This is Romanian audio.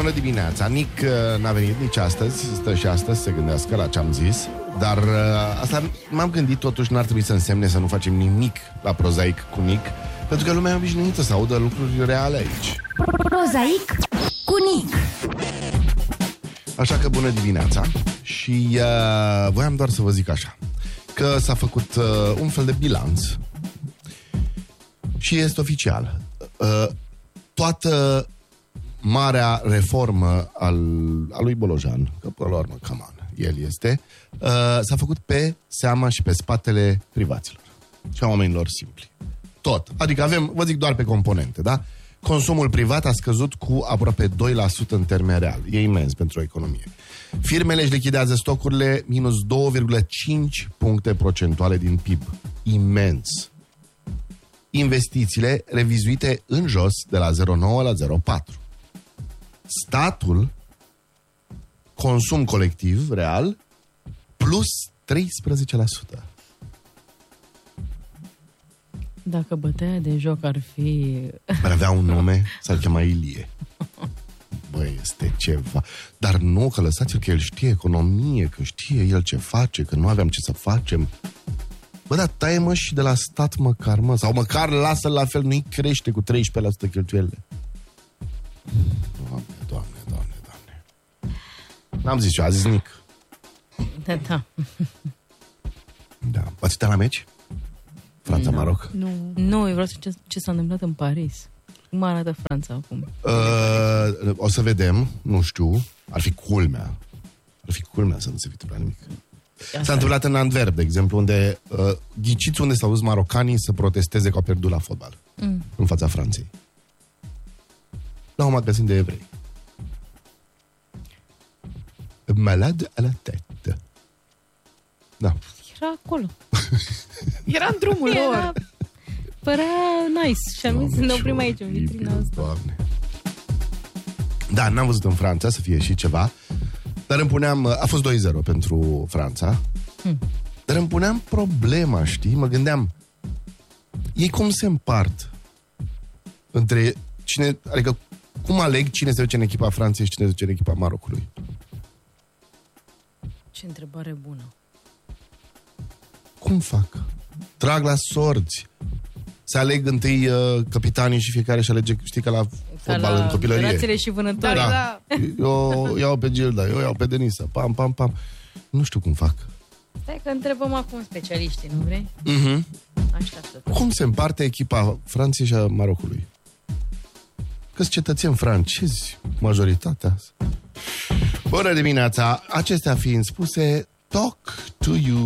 bună dimineața. Nic n-a venit nici astăzi, stă și astăzi să se gândească la ce am zis. Dar asta m-am gândit, totuși n-ar trebui să însemne să nu facem nimic la Prozaic cu Nic, pentru că lumea e obișnuită să audă lucruri reale aici. Prozaic cu Nic. Așa că bună dimineața. Și voiam doar să vă zic așa, că s-a făcut un fel de bilanț și este oficial. Toată marea reformă a lui Bolojan, că până la urmă, come on, el este, s-a făcut pe seama și pe spatele privaților și a oamenilor simpli. Tot. Adică avem, vă zic doar pe componente, da? Consumul privat a scăzut cu aproape 2% în termen real. E imens pentru o economie. Firmele își lichidează stocurile minus 2,5 puncte procentuale din PIB. Imens. Investițiile revizuite în jos de la 0,9 la 0,4. Statul, consum colectiv real, plus 13%. Dacă bătaia de joc ar fi... Ar avea un nume, s-ar chema Ilie. Băi, este ceva. Dar nu, că lăsați-l, că el știe economie, că știe el ce face, că nu aveam ce să facem. Bă, dar taie-mă și de la stat măcar, mă. Sau măcar lasă-l la fel, nu-i crește cu 13% cheltuielile. Doamne. N-am zis eu, a zis Nic. Da. Da. Ați uitat la meci? Franța-Maroc? Nu, eu vreau să știu ce s-a întâmplat în Paris. Cum arată Franța acum? O să vedem, nu știu. Ar fi culmea să nu se fi întâmplat nimic. S-a întâmplat în Antwerp, de exemplu, unde ghiciți unde s-au dus marocanii să protesteze că au pierdut la fotbal. În fața Franței. La un magazin de evrei. Malade à la tête. Da. Era acolo. Era în drumul lor. Părea nice. Și am zis să ne oprim aici, în vitrina asta. Doamne. Da, n-am văzut în Franța să fie și ceva. Dar îmi puneam... A fost 2-0 pentru Franța. Dar îmi puneam problema, știi? Mă gândeam, ei cum se împart între cine... Adică cum aleg cine se duce în echipa Franței și cine se duce în echipa Marocului? Ce întrebare bună. Cum fac? Trag la sorți. Se aleg întâi capitanii și fiecare își alege, știi, ca la fotbal în copilărie. Rațele și vânătorii. Da. Eu iau pe Gilda, eu iau pe Denisa. Pam. Nu știu cum fac. Stai că întrebăm acum specialiștii, nu vrei? Așteaptă. Cum se împarte echipa Franței și a Marocului? Că-s cetățeni francezi, majoritatea. Bună dimineața! Acestea fiind spuse, talk to you.